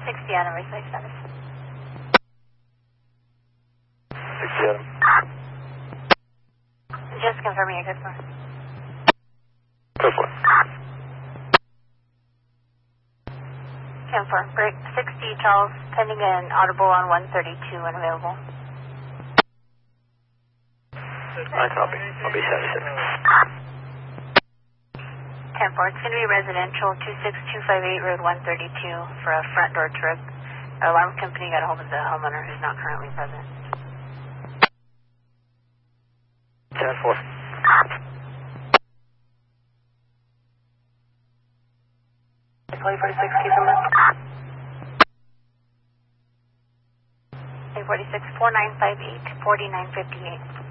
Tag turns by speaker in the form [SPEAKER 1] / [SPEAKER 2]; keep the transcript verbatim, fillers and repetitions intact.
[SPEAKER 1] sixty Adam, resume status.
[SPEAKER 2] sixty Adam.
[SPEAKER 1] Just confirming your good for.
[SPEAKER 2] Go for it.
[SPEAKER 1] Confirm. Break sixty Charles, pending and audible on one thirty-two and available.
[SPEAKER 2] I copy. I'll be seventy-six.
[SPEAKER 1] ten four, it's going to be residential, two six two five eight Road one thirty-two for a front door trip. Our alarm company got a hold of the homeowner who's not currently present.
[SPEAKER 2] ten four.
[SPEAKER 1] Play forty-six, keep them up. Play forty-six, four nine five eight, forty-nine fifty-eight.